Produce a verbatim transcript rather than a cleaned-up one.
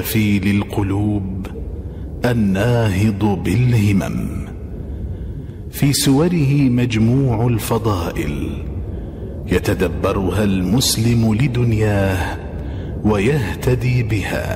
في للقلوب الناهض بالهمم. في سوره مجموع الفضائل يتدبرها المسلم لدنياه ويهتدي بها.